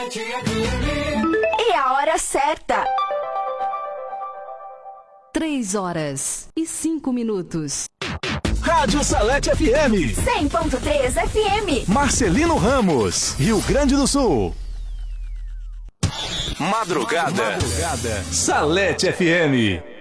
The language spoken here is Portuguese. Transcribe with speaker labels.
Speaker 1: E a hora certa.
Speaker 2: 3h05.
Speaker 3: Rádio Salete FM
Speaker 1: 100.3 FM.
Speaker 3: Marcelino Ramos, Rio Grande do Sul. Madrugada. Salete FM.